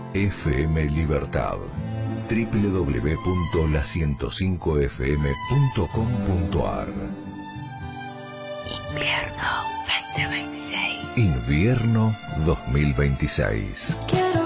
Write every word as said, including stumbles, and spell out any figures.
F M Libertad. doble u doble u doble u punto la ciento cinco f m punto com punto a r. Invierno veinte veintiséis. Invierno dos mil veintiséis. Quiero